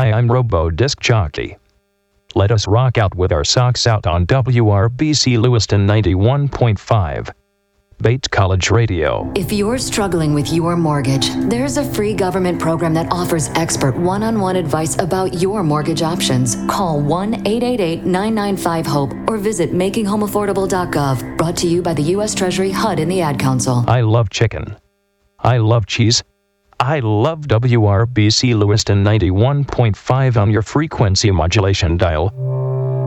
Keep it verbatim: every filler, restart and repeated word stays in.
Hi, I'm Robo Disc Jockey. Let us rock out with our socks out on W R B C Lewiston ninety-one point five. Bates College Radio. If you're struggling with your mortgage, there's a free government program that offers expert one-on-one advice about your mortgage options. Call one eight eight eight, nine nine five, HOPE or visit making home affordable dot gov. Brought to you by the U S Treasury, H U D, and the Ad Council. I love chicken. I love cheese. I love W R B C Lewiston ninety-one point five on your frequency modulation dial.